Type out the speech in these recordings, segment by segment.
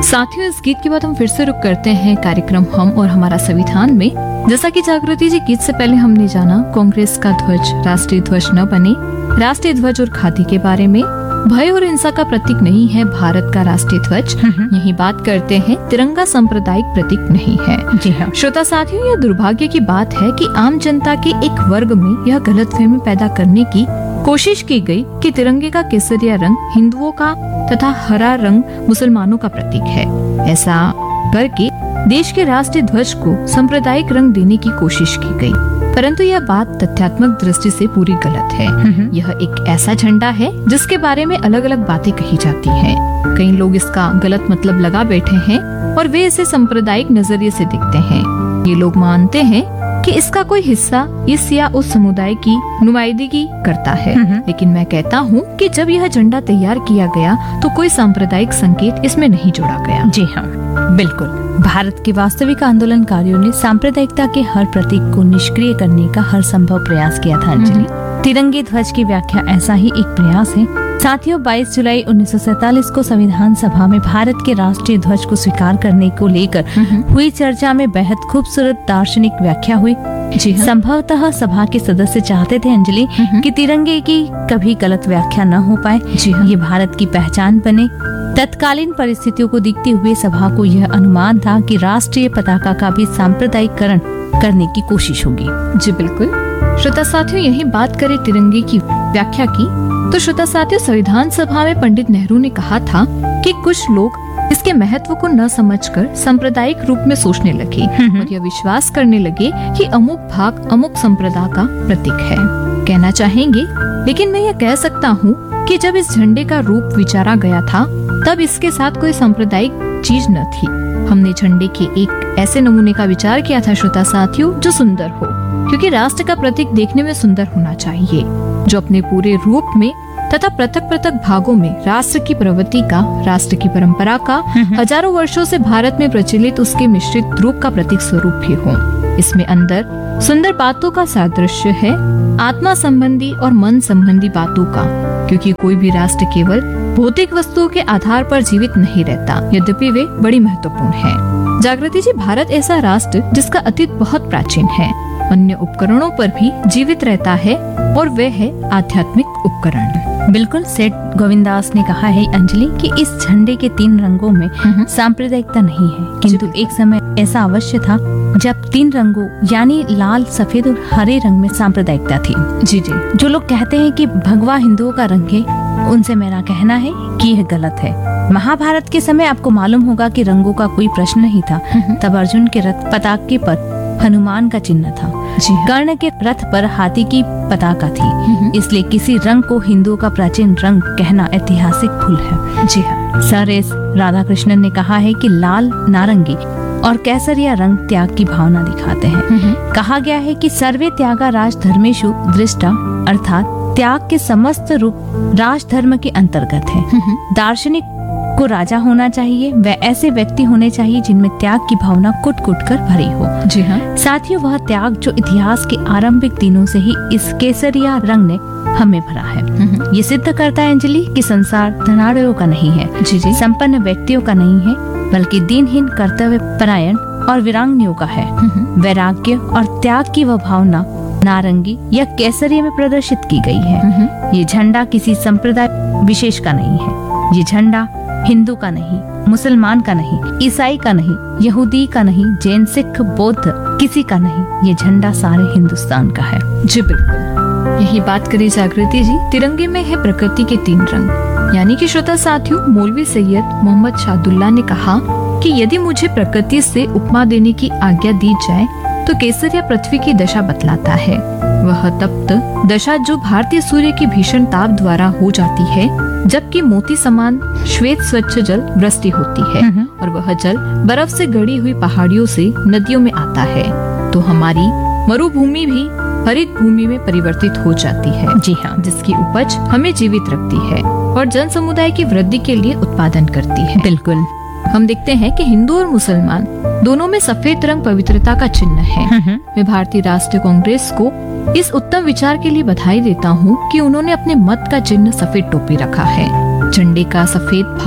साथियों, इस गीत के बाद हम फिर से रुक करते हैं कार्यक्रम हम और हमारा संविधान में। जैसा कि जागृति जी, गीत से पहले हमने जाना कांग्रेस का ध्वज राष्ट्रीय ध्वज न बने, राष्ट्रीय ध्वज और खादी के बारे में। भय और हिंसा का प्रतीक नहीं है भारत का राष्ट्रीय ध्वज। यही बात करते हैं, तिरंगा सांप्रदायिक प्रतीक नहीं है। जी हाँ श्रोता साथियों, यह दुर्भाग्य की बात है कि आम जनता के एक वर्ग में यह गलतफहमी पैदा करने की कोशिश की गई कि तिरंगे का केसरिया रंग हिंदुओं का तथा हरा रंग मुसलमानों का प्रतीक है। ऐसा करके देश के राष्ट्रीय ध्वज को सांप्रदायिक रंग देने की कोशिश की गई, परंतु यह बात तथ्यात्मक दृष्टि से पूरी गलत है। यह एक ऐसा झंडा है जिसके बारे में अलग अलग बातें कही जाती हैं। कई लोग इसका गलत मतलब लगा बैठे हैं और वे इसे सांप्रदायिक नजरिए से देखते हैं। ये लोग मानते हैं कि इसका कोई हिस्सा इस या उस समुदाय की नुमाइंदगी करता है, लेकिन मैं कहता हूँ कि जब यह झंडा तैयार किया गया तो कोई सांप्रदायिक संकेत इसमें नहीं जोड़ा गया। जी हाँ, बिल्कुल। भारत के वास्तविक आंदोलनकारियों ने सांप्रदायिकता के हर प्रतीक को निष्क्रिय करने का हर संभव प्रयास किया था। अंजलि, तिरंगे ध्वज की व्याख्या ऐसा ही एक प्रयास है। साथियों, 22 जुलाई 1947 को संविधान सभा में भारत के राष्ट्रीय ध्वज को स्वीकार करने को लेकर हुई चर्चा में बेहद खूबसूरत दार्शनिक व्याख्या हुई। जी हाँ। संभवतः सभा के सदस्य चाहते थे अंजलि कि तिरंगे की कभी गलत व्याख्या न हो पाए। जी हाँ। ये भारत की पहचान बने। तत्कालीन परिस्थितियों को देखते हुए सभा को यह अनुमान था कि राष्ट्रीय पताका का भी सांप्रदायिकरण करने की कोशिश होगी। जी बिल्कुल। श्रोता साथियों, यही बात करें तिरंगे की व्याख्या की तो श्रोता साथियों, संविधान सभा में पंडित नेहरू ने कहा था कि कुछ लोग इसके महत्व को न समझकर सांप्रदायिक रूप में सोचने लगे और यह विश्वास करने लगे कि अमुक भाग अमुक संप्रदाय का प्रतीक है। कहना चाहेंगे, लेकिन मैं यह कह सकता हूँ कि जब इस झंडे का रूप विचारा गया था तब इसके साथ कोई सांप्रदायिक चीज न थी। हमने झंडे के एक ऐसे नमूने का विचार किया था श्रोता साथियों, जो सुंदर हो, क्योंकि राष्ट्र का प्रतीक देखने में सुंदर होना चाहिए, जो अपने पूरे रूप में तथा पृथक पृथक भागों में राष्ट्र की प्रवृत्ति का, राष्ट्र की परंपरा का, हजारों वर्षों से भारत में प्रचलित उसके मिश्रित रूप का प्रतीक स्वरूप भी हो। इसमें अंदर सुंदर बातों का सादृश्य है, आत्मा संबंधी और मन संबंधी बातों का, क्योंकि कोई भी राष्ट्र केवल भौतिक वस्तुओं के आधार पर जीवित नहीं रहता, यद्यपि वे बड़ी महत्वपूर्ण है। जागृति जी, भारत ऐसा राष्ट्र जिसका अतीत बहुत प्राचीन है, अन्य उपकरणों पर भी जीवित रहता है और वह है आध्यात्मिक उपकरण। बिल्कुल, सेठ गोविंदास ने कहा है अंजलि कि इस झंडे के 3 रंगों में सांप्रदायिकता नहीं है, किंतु एक समय ऐसा अवश्य था जब 3 रंगों यानी लाल, सफेद और हरे रंग में सांप्रदायिकता थी। जी जी। जो लोग कहते हैं कि भगवा हिंदुओं का रंग है, उनसे मेरा कहना है कि यह गलत है। महाभारत के समय आपको मालूम होगा कि रंगों का कोई प्रश्न नहीं था। तब अर्जुन के रथ पताके पर हनुमान का चिन्ह था, कर्ण के रथ पर हाथी की पताका थी। इसलिए किसी रंग को हिंदुओं का प्राचीन रंग कहना ऐतिहासिक भूल है। जी हाँ। सर एस राधाकृष्णन ने कहा है कि लाल, नारंगी और केसरिया रंग त्याग की भावना दिखाते हैं। कहा गया है कि सर्वे त्यागा राज धर्मेषु दृष्टा, अर्थात त्याग के समस्त रूप राज धर्म के अंतर्गत है। दार्शनिक को राजा होना चाहिए, वह ऐसे व्यक्ति होने चाहिए जिनमें त्याग की भावना कुट कुट कर भरी हो। जी हाँ। साथियों, वह त्याग जो इतिहास के आरंभिक दिनों से ही इस केसरिया रंग ने हमें भरा है। ये सिद्ध करता है अंजलि कि संसार धनाढ़यों का नहीं है, जी जी, संपन्न व्यक्तियों का नहीं है, बल्कि दीनहीन, कर्तव्य परायण और वीरांगनियों का है। वैराग्य और त्याग की वह भावना नारंगी या केसरिया में प्रदर्शित की गई है। ये झंडा किसी संप्रदाय विशेष का नहीं है। ये झंडा हिंदू का नहीं, मुसलमान का नहीं, ईसाई का नहीं, यहूदी का नहीं, जैन, सिख, बौद्ध किसी का नहीं। ये झंडा सारे हिंदुस्तान का है। जी बिल्कुल। यही बात करी जागृति जी, तिरंगे में है प्रकृति के 3 रंग। यानी कि श्रोता साथियों, मौलवी सैयद मोहम्मद शाहदुल्ला ने कहा कि यदि मुझे प्रकृति से उपमा देने की आज्ञा दी जाए तो केसरिया पृथ्वी की दशा बतलाता है। वह तप्त दशा जो भारतीय सूर्य की भीषण ताप द्वारा हो जाती है, जबकि मोती समान श्वेत स्वच्छ जल वृष्टि होती है और वह जल बर्फ से गढ़ी हुई पहाड़ियों से नदियों में आता है, तो हमारी मरुभूमि भी हरित भूमि में परिवर्तित हो जाती है। जी हाँ। जिसकी उपज हमें जीवित रखती है और जन समुदाय की वृद्धि के लिए उत्पादन करती है। बिल्कुल। हम देखते हैं कि हिंदू और मुसलमान दोनों में सफेद रंग पवित्रता का चिन्ह है। मैं भारतीय राष्ट्रीय कांग्रेस को इस उत्तम विचार के लिए बधाई देता हूँ कि उन्होंने अपने मत का चिन्ह सफेद टोपी रखा है। झंडे का सफेद भाग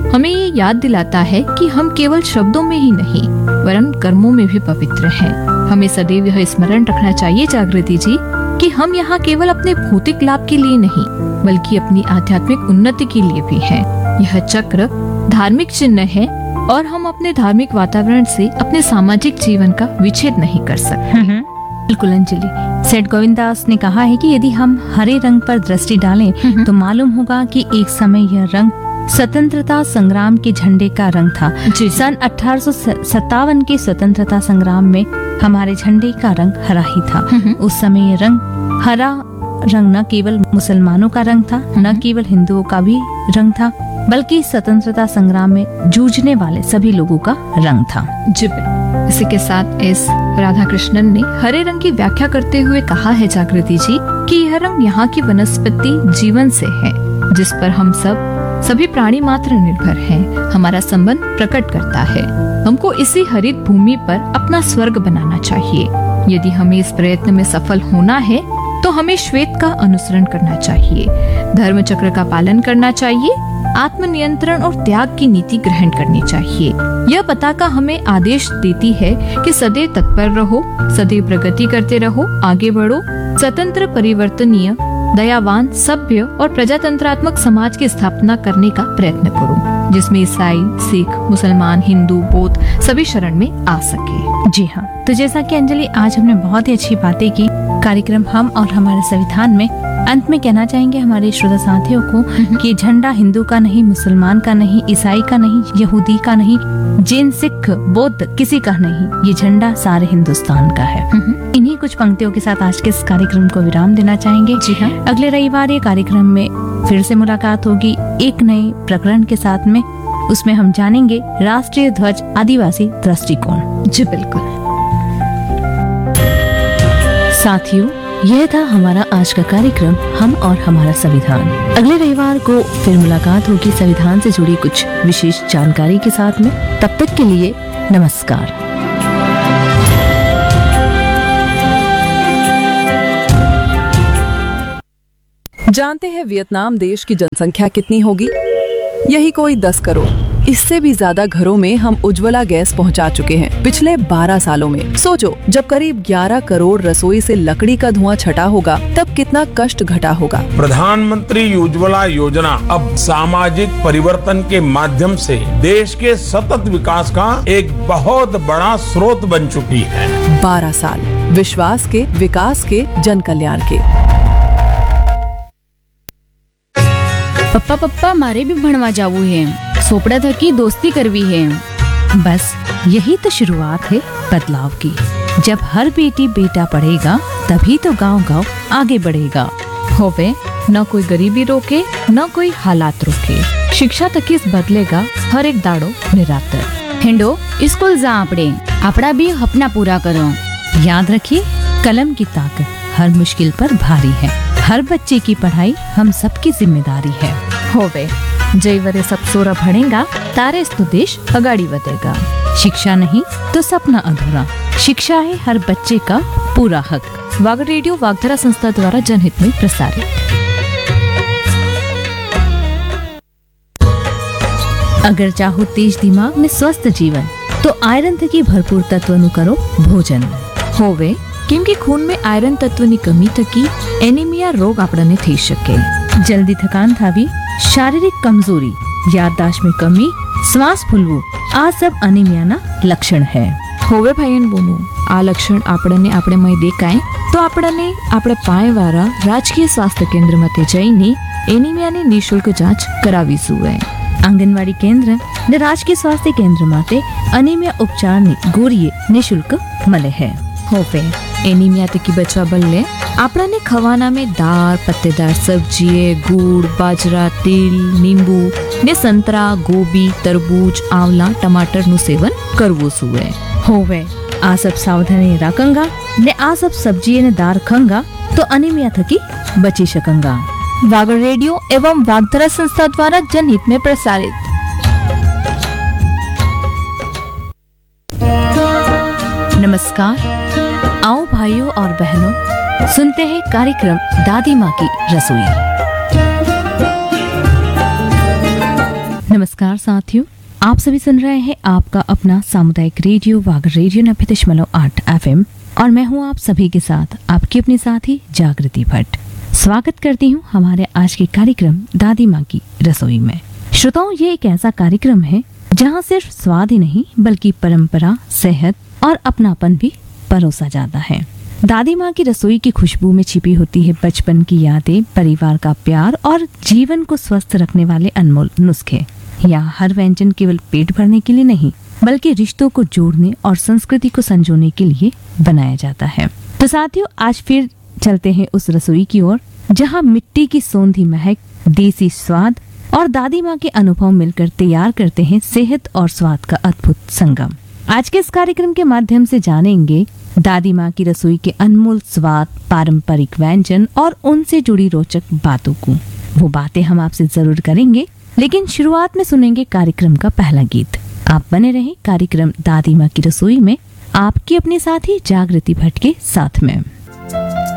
हमें ये याद दिलाता है कि हम केवल शब्दों में ही नहीं वरन कर्मों में भी पवित्र हैं। हमें सदैव यह स्मरण रखना चाहिए जागृति जी कि हम यहाँ केवल अपने भौतिक लाभ के लिए नहीं बल्कि अपनी आध्यात्मिक उन्नति के लिए भी हैं। यह चक्र धार्मिक चिन्ह है और हम अपने धार्मिक वातावरण से अपने सामाजिक जीवन का विच्छेद नहीं कर सकते। बिल्कुल अंजलि, सेठ गोविंदास ने कहा है कि यदि हम हरे रंग पर दृष्टि डालें तो मालूम होगा कि एक समय यह रंग स्वतंत्रता संग्राम के झंडे का रंग था। सन 1857 के स्वतंत्रता संग्राम में हमारे झंडे का रंग हरा ही था। उस समय यह रंग हरा रंग न केवल मुसलमानों का रंग था, न केवल हिंदुओं का भी रंग था, बल्कि स्वतंत्रता संग्राम में जूझने वाले सभी लोगों का रंग था। जी बिल्कुल। इसी के साथ एस राधा कृष्णन ने हरे रंग की व्याख्या करते हुए कहा है जागृति जी कि यह रंग यहाँ की वनस्पति जीवन से है जिस पर हम सभी प्राणी मात्र निर्भर हैं। हमारा संबंध प्रकट करता है। हमको इसी हरित भूमि पर अपना स्वर्ग बनाना चाहिए। यदि हमें इस प्रयत्न में सफल होना है तो हमें श्वेत का अनुसरण करना चाहिए, धर्म चक्र का पालन करना चाहिए, आत्मनियंत्रण और त्याग की नीति ग्रहण करनी चाहिए। यह पताका हमें आदेश देती है कि सदैव तत्पर रहो, सदैव प्रगति करते रहो, आगे बढ़ो, स्वतंत्र, परिवर्तनीय, दयावान, सभ्य और प्रजातंत्रात्मक समाज की स्थापना करने का प्रयत्न करो जिसमें ईसाई, सिख, मुसलमान, हिंदू, बौद्ध सभी शरण में आ सके। जी हाँ, तो जैसा कि अंजलि आज हमने बहुत ही अच्छी बातें की कार्यक्रम हम और हमारे संविधान में, अंत में कहना चाहेंगे हमारे श्रोता साथियों को कि झंडा हिंदू का नहीं, मुसलमान का नहीं, ईसाई का नहीं, यहूदी का नहीं, जैन, सिख, बौद्ध किसी का नहीं, ये झंडा सारे हिंदुस्तान का है। इन्हीं कुछ पंक्तियों के साथ आज के इस कार्यक्रम को विराम देना चाहेंगे। जी हाँ, अगले रविवार ये कार्यक्रम में फिर से मुलाकात होगी एक नए प्रकरण के साथ में। उसमें हम जानेंगे राष्ट्रीय ध्वज आदिवासी दृष्टिकोण। जी बिल्कुल साथियों, यह था हमारा आज का कार्यक्रम हम और हमारा संविधान। अगले रविवार को फिर मुलाकात होगी संविधान से जुड़ी कुछ विशेष जानकारी के साथ में। तब तक के लिए नमस्कार। जानते हैं वियतनाम देश की जनसंख्या कितनी होगी? यही कोई 10 करोड़। इससे भी ज्यादा घरों में हम उज्ज्वला गैस पहुंचा चुके हैं पिछले 12 सालों में। सोचो, जब करीब 11 करोड़ रसोई से लकड़ी का धुआं छटा होगा तब कितना कष्ट घटा होगा। प्रधानमंत्री उज्ज्वला योजना अब सामाजिक परिवर्तन के माध्यम से देश के सतत विकास का एक बहुत बड़ा स्रोत बन चुकी है। 12 साल विश्वास के, विकास के, जन कल्याण के। पप्पा मारे भी भणवा जावू है, सोपड़ा था की दोस्ती करवी है। बस यही तो शुरुआत है बदलाव की। जब हर बेटी बेटा पढ़ेगा तभी तो गांव आगे बढ़ेगा। होवे न कोई गरीबी रोके न कोई हालात रोके, शिक्षा तक इस बदलेगा हर एक दाड़ो निरातर। हिंडो स्कूल जा आपड़ा भी अपना पूरा करो। याद रखिए, कलम की ताकत हर मुश्किल पर भारी है। हर बच्चे की पढ़ाई हम सबकी जिम्मेदारी है। होवे जय वरे सब सोरा भणेगा तारे तो देश अगाड़ी बढ़ेगा। शिक्षा नहीं तो सपना अधूरा। शिक्षा है हर बच्चे का पूरा हक। वाग रेडियो वागधरा संस्था द्वारा जनहित में प्रसारित। अगर चाहो तेज दिमाग में स्वस्थ जीवन तो आयरन थकी भरपूर तत्वनु करो भोजन। होवे केम के खून में आयरन तत्वनी कमी थकी एनीमिया रोग आपने थई शके। जल्दी थकान थावी, शारीरिक कमजोरी, याददाश्त में कमी, श्वास फूलવું આ सब અનિમિયાના લક્ષણ है। હોવે ભાઈ બોનું આ લક્ષણ આપણે દેખાય તો આપણે પાયવાળા રાજકીય સ્વાસ્થ્ય કેન્દ્રમાં જઈને એનિમિયાની નિઃશુલ્ક જાંચ કરાવી જોઈએ। આંગણવાડી કેન્દ્ર ને રાજકીય સ્વાસ્થ્ય કેન્દ્ર માટે અનિમિયા ઉપચારની ગોળીએ નિઃશુલ્ક મળે है। હોવે एनीमिया तकी बचवा बल्ले आपने खवाना में दाल, पत्तेदार सब्जी, गुड़, बाजरा, तिल, नींबू ने संतरा, गोभी, तरबूज, आंवला, टमाटर नु सेवन करवो सुए। होवे आ सब सावधानी रखंगा ने आ सब सब्जी ने दाल खंगा तो अनीमिया थकी बची सकंगा। वाग रेडियो एवं वागधरा संस्था द्वारा जनहित में प्रसारित। नमस्कार। आओ भाइयों और बहनों, सुनते हैं कार्यक्रम दादी माँ की रसोई। नमस्कार साथियों, आप सभी सुन रहे हैं आपका अपना सामुदायिक रेडियो वागर रेडियो 90.8 FM और मैं हूं आप सभी के साथ आपकी अपनी साथी जागृति भट्ट। स्वागत करती हूं हमारे आज के कार्यक्रम दादी माँ की रसोई में। श्रोताओं, ये एक ऐसा कार्यक्रम है जहां सिर्फ स्वाद ही नहीं बल्कि परंपरा, सेहत और अपनापन भी परोसा जाता है। दादी माँ की रसोई की खुशबू में छिपी होती है बचपन की यादें, परिवार का प्यार और जीवन को स्वस्थ रखने वाले अनमोल नुस्खे। यहाँ हर व्यंजन केवल पेट भरने के लिए नहीं बल्कि रिश्तों को जोड़ने और संस्कृति को संजोने के लिए बनाया जाता है। तो साथियों, आज फिर चलते हैं उस रसोई की ओर जहाँ मिट्टी की सौंधी महक, देसी स्वाद और दादी माँ के अनुभव मिलकर तैयार करते हैं सेहत और स्वाद का अद्भुत संगम। आज के इस कार्यक्रम के माध्यम से जानेंगे दादी माँ की रसोई के अनमोल स्वाद, पारंपरिक व्यंजन और उनसे जुड़ी रोचक बातों को। वो बातें हम आपसे जरूर करेंगे, लेकिन शुरुआत में सुनेंगे कार्यक्रम का पहला गीत। आप बने रहें कार्यक्रम दादी माँ की रसोई में आपकी अपने साथी जागृति भट्ट के साथ में।